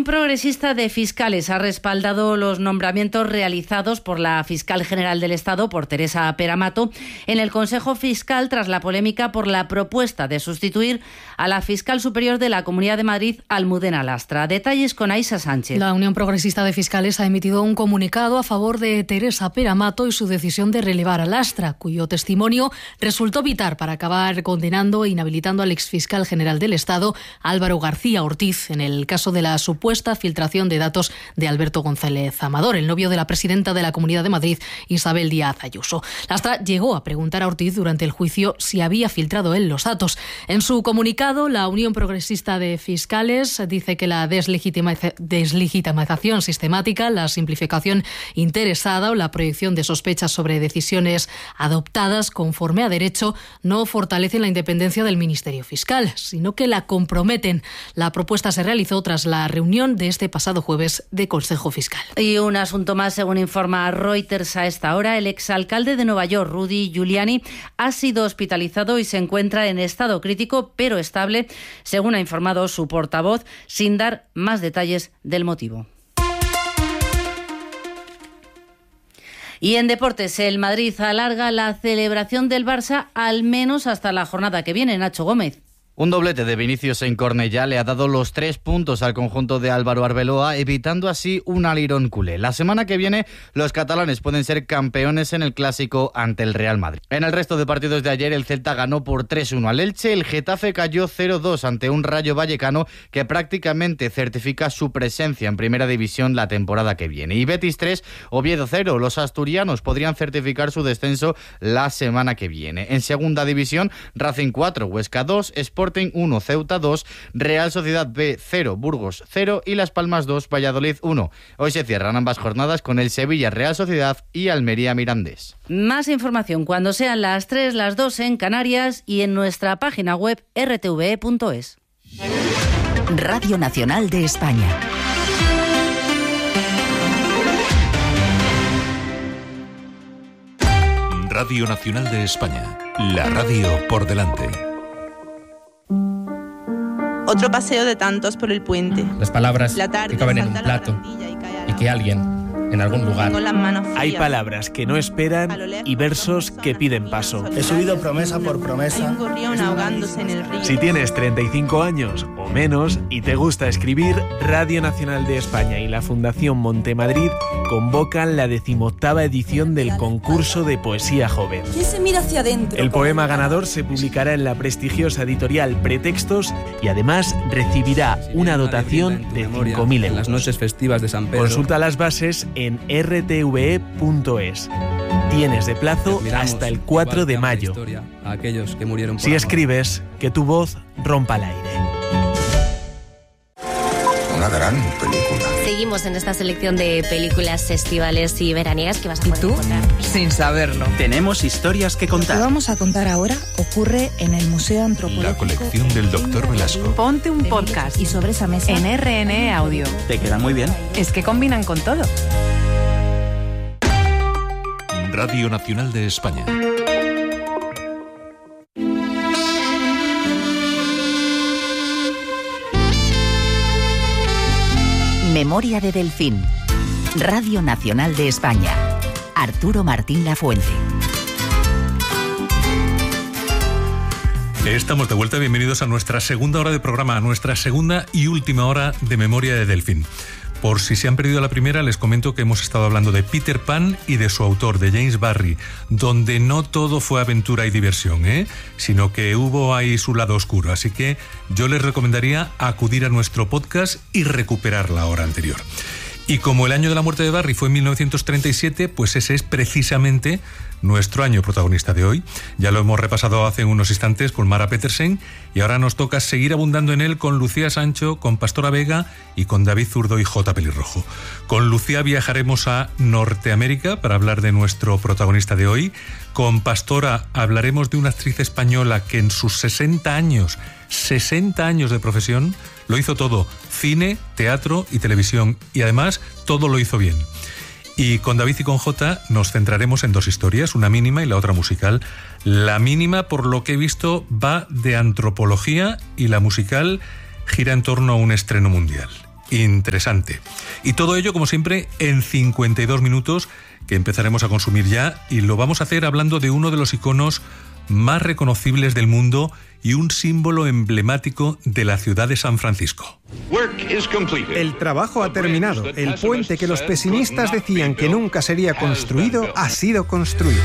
Unión Progresista de Fiscales ha respaldado los nombramientos realizados por la Fiscal General del Estado, por Teresa Peramato, en el Consejo Fiscal tras la polémica por la propuesta de sustituir a la Fiscal Superior de la Comunidad de Madrid, Almudena Lastra. Detalles con Aisa Sánchez. La Unión Progresista de Fiscales ha emitido un comunicado a favor de Teresa Peramato y su decisión de relevar a Lastra, cuyo testimonio resultó vital para acabar condenando e inhabilitando al exfiscal general del Estado, Álvaro García Ortiz, en el caso de la supuesta filtración de datos de Alberto González Amador, el novio de la presidenta de la Comunidad de Madrid, Isabel Díaz Ayuso. Lastra llegó a preguntar a Ortiz durante el juicio si había filtrado él los datos. En su comunicado, la Unión Progresista de Fiscales dice que la deslegitimización sistemática, la simplificación interesada o la proyección de sospechas sobre decisiones adoptadas conforme a derecho no fortalecen la independencia del Ministerio Fiscal, sino que la comprometen. La propuesta se realizó tras la reunión de este pasado jueves de Consejo Fiscal. Y un asunto más, según informa Reuters a esta hora, el exalcalde de Nueva York, Rudy Giuliani, ha sido hospitalizado y se encuentra en estado crítico pero estable, según ha informado su portavoz, sin dar más detalles del motivo. Y en deportes, el Madrid alarga la celebración del Barça al menos hasta la jornada que viene. Nacho Gómez. Un doblete de Vinicius en Cornellá le ha dado los 3 puntos al conjunto de Álvaro Arbeloa, evitando así un alirón culé. La semana que viene, los catalanes pueden ser campeones en el Clásico ante el Real Madrid. En el resto de partidos de ayer, el Celta ganó por 3-1 al Elche, el Getafe cayó 0-2 ante un Rayo Vallecano que prácticamente certifica su presencia en Primera División la temporada que viene. Y Betis 3, Oviedo 0. Los asturianos podrían certificar su descenso la semana que viene. En Segunda División, Racing 4, Huesca 2, Sporting 1, Ceuta 2, Real Sociedad B 0, Burgos 0 y Las Palmas 2, Valladolid 1. Hoy se cierran ambas jornadas con el Sevilla Real Sociedad y Almería Mirandés. Más información cuando sean las 3, las 2 en Canarias y en nuestra página web rtve.es. Radio Nacional de España. Radio Nacional de España. La radio por delante. Otro paseo de tantos por el puente. Las palabras que caben en un plato y que alguien, en algún lugar. Hay palabras que no esperan y versos que piden paso. He subido promesa por promesa. Hay un gorrión ahogándose en el río. Si tienes 35 años o menos y te gusta escribir, Radio Nacional de España y la Fundación Montemadrid convocan la 18ª edición del concurso de poesía joven. ¿Quién se mira hacia adentro? El poema ganador se publicará en la prestigiosa editorial Pretextos y además recibirá una dotación de 5.000 euros. En las noches festivas de San Pedro. Consulta las bases en rtve.es. Tienes de plazo hasta el 4 de mayo. Si escribes, que tu voz rompa el aire. Una gran película. Seguimos en esta selección de películas estivales y veraniegas que vas a poder encontrar. Sin saberlo. Tenemos historias que contar. Lo que vamos a contar ahora ocurre en el Museo Antropológico. La colección del Dr. Velasco. Ponte un podcast. Y sobre esa mesa en RNE Audio. Te queda muy bien. Es que combinan con todo. Radio Nacional de España. Memoria de Delfín. Radio Nacional de España. Arturo Martín Lafuente. Estamos de vuelta, bienvenidos a nuestra segunda hora de programa, a nuestra segunda y última hora de Memoria de Delfín. Por si se han perdido la primera, les comento que hemos estado hablando de Peter Pan y de su autor, de James Barrie, donde no todo fue aventura y diversión, sino que hubo ahí su lado oscuro. Así que yo les recomendaría acudir a nuestro podcast y recuperar la hora anterior. Y como el año de la muerte de Barrie fue en 1937, pues ese es precisamente nuestro año protagonista de hoy. Ya lo hemos repasado hace unos instantes con Mara Petersen y ahora nos toca seguir abundando en él con Lucía Sancho, con Pastora Vega y con David Zurdo y J. Pelirrojo. Con Lucía viajaremos a Norteamérica para hablar de nuestro protagonista de hoy. Con Pastora hablaremos de una actriz española que en sus 60 años de profesión lo hizo todo: cine, teatro y televisión, y además todo lo hizo bien. Y con David y con Jota nos centraremos en dos historias, una mínima y la otra musical. La mínima, por lo que he visto, va de antropología y la musical gira en torno a un estreno mundial. interesante. Y todo ello, como siempre, en 52 minutos que empezaremos a consumir ya, y lo vamos a hacer hablando de uno de los iconos más reconocibles del mundo y un símbolo emblemático de la ciudad de San Francisco. El trabajo ha terminado. El puente que los pesimistas decían que nunca sería construido ha sido construido.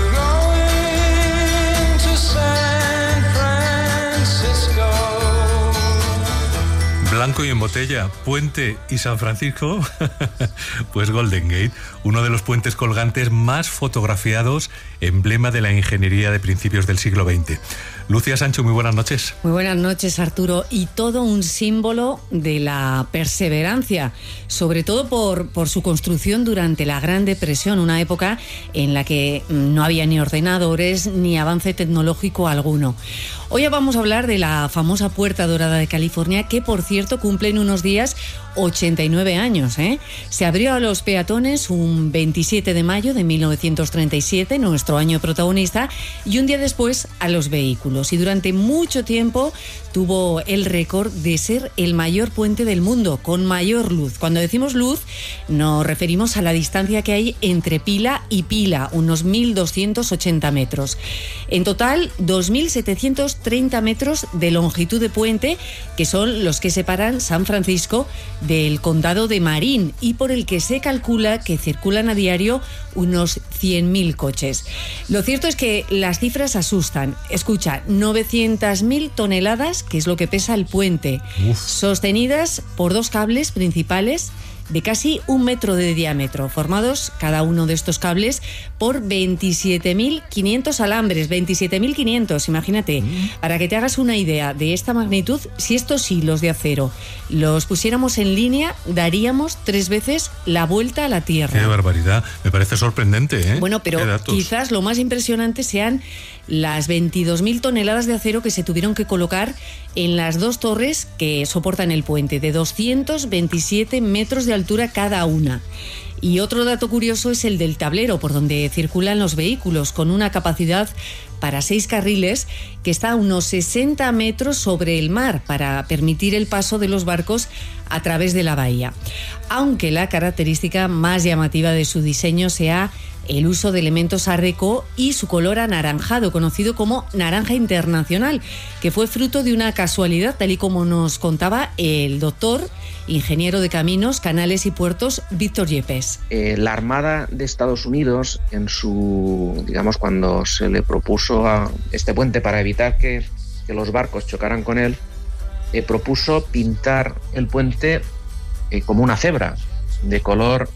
Blanco y en botella, puente y San Francisco, pues Golden Gate, uno de los puentes colgantes más fotografiados, emblema de la ingeniería de principios del siglo XX. Lucía Sancho, muy buenas noches. Muy buenas noches, Arturo. Y todo un símbolo de la perseverancia, sobre todo por su construcción durante la Gran Depresión, una época en la que no había ni ordenadores ni avance tecnológico alguno. Hoy vamos a hablar de la famosa Puerta Dorada de California, que por cierto cumple en unos días 89 años. Se abrió a los peatones un 27 de mayo de 1937, nuestro año protagonista, y un día después a los vehículos. Y durante mucho tiempo tuvo el récord de ser el mayor puente del mundo, con mayor luz. Cuando decimos luz, nos referimos a la distancia que hay entre pila y pila, unos 1.280 metros. En total, 2.730 metros de longitud de puente, que son los que separan San Francisco del condado de Marin, y por el que se calcula que circulan a diario unos 100.000 coches. Lo cierto es que las cifras asustan. Escucha, 900.000 toneladas, que es lo que pesa el puente, sostenidas por dos cables principales de casi 1 metro de diámetro, formados cada uno de estos cables por 27.500 alambres, 27.500, imagínate. Para que te hagas una idea de esta magnitud, si estos hilos de acero los pusiéramos en línea, daríamos 3 veces la vuelta a la Tierra. ¡Qué barbaridad! Me parece sorprendente, ¿eh? Bueno, pero quizás lo más impresionante sean las 22.000 toneladas de acero que se tuvieron que colocar en las dos torres que soportan el puente, de 227 metros de altura cada una. Y otro dato curioso es el del tablero por donde circulan los vehículos, con una capacidad para 6 carriles que está a unos 60 metros sobre el mar para permitir el paso de los barcos a través de la bahía. Aunque la característica más llamativa de su diseño sea el uso de elementos Art Deco y su color anaranjado, conocido como naranja internacional, que fue fruto de una casualidad, tal y como nos contaba el doctor, ingeniero de caminos, canales y puertos, Víctor Yepes. La Armada de Estados Unidos, cuando se le propuso a este puente para evitar que los barcos chocaran con él, propuso pintar el puente como una cebra, de color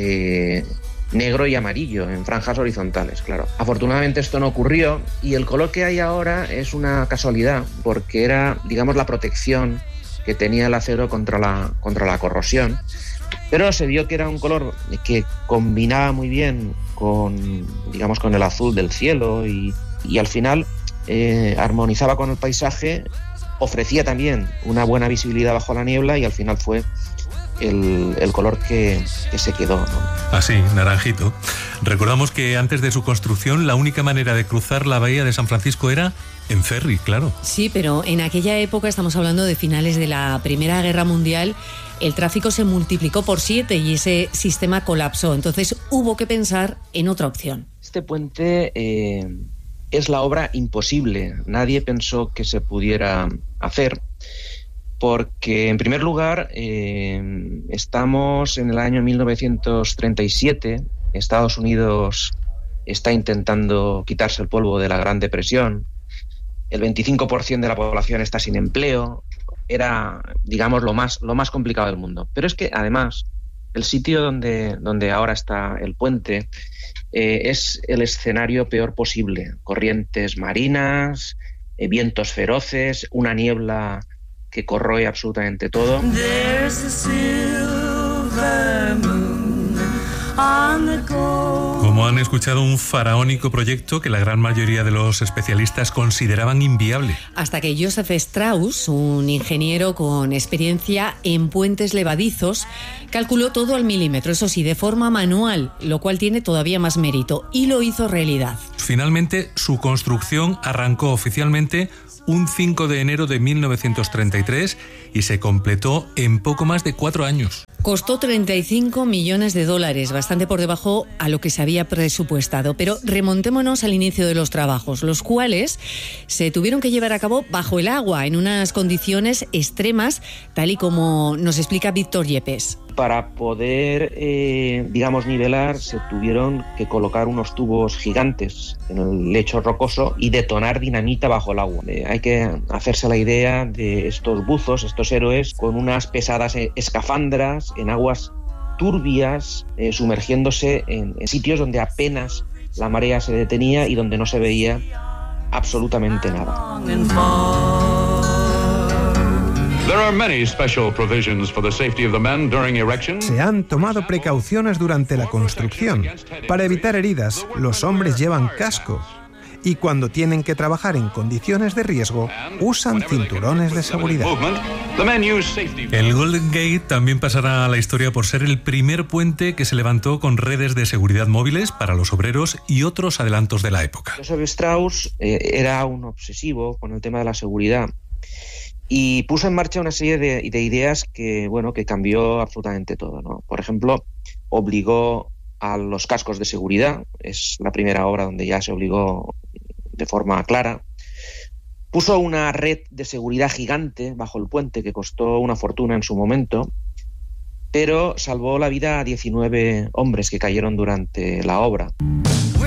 negro y amarillo, en franjas horizontales, claro. Afortunadamente esto no ocurrió, y el color que hay ahora es una casualidad, porque era, la protección que tenía el acero contra la corrosión. Pero se vio que era un color que combinaba muy bien con el azul del cielo, y al final armonizaba con el paisaje, ofrecía también una buena visibilidad bajo la niebla, y al final fue el color que se quedó, ¿no? Así, naranjito. Recordamos que antes de su construcción la única manera de cruzar la bahía de San Francisco era en ferry, claro. Sí, pero en aquella época, estamos hablando de finales de la Primera Guerra Mundial, el tráfico se multiplicó por 7 y ese sistema colapsó. Entonces hubo que pensar en otra opción. Este puente es la obra imposible. Nadie pensó que se pudiera hacer, porque, en primer lugar, estamos en el año 1937, Estados Unidos está intentando quitarse el polvo de la Gran Depresión, el 25% de la población está sin empleo, era, lo más complicado del mundo. Pero es que, además, el sitio donde ahora está el puente es el escenario peor posible. Corrientes marinas, vientos feroces, una niebla que corroe absolutamente todo. Como han escuchado, un faraónico proyecto que la gran mayoría de los especialistas consideraban inviable. Hasta que Joseph Strauss, un ingeniero con experiencia en puentes levadizos, calculó todo al milímetro, eso sí, de forma manual, lo cual tiene todavía más mérito, y lo hizo realidad. Finalmente, su construcción arrancó oficialmente un 5 de enero de 1933 y se completó en poco más de 4 años. Costó $35 millones, bastante por debajo a lo que se había presupuestado. Pero remontémonos al inicio de los trabajos, los cuales se tuvieron que llevar a cabo bajo el agua, en unas condiciones extremas, tal y como nos explica Víctor Yepes. Para poder, nivelar, se tuvieron que colocar unos tubos gigantes en el lecho rocoso y detonar dinamita bajo el agua. Hay que hacerse la idea de estos buzos, estos héroes, con unas pesadas escafandras en aguas turbias, sumergiéndose en sitios donde apenas la marea se detenía y donde no se veía absolutamente nada. Se han tomado precauciones durante la construcción. Para evitar heridas, los hombres llevan casco. Y cuando tienen que trabajar en condiciones de riesgo, usan cinturones de seguridad. El Golden Gate también pasará a la historia por ser el primer puente que se levantó con redes de seguridad móviles para los obreros y otros adelantos de la época. Joseph Strauss era un obsesivo con el tema de la seguridad y puso en marcha una serie de ideas que cambió absolutamente todo, ¿no? Por ejemplo, obligó a los cascos de seguridad, es la primera obra donde ya se obligó de forma clara. Puso una red de seguridad gigante bajo el puente que costó una fortuna en su momento, pero salvó la vida a 19 hombres que cayeron durante la obra.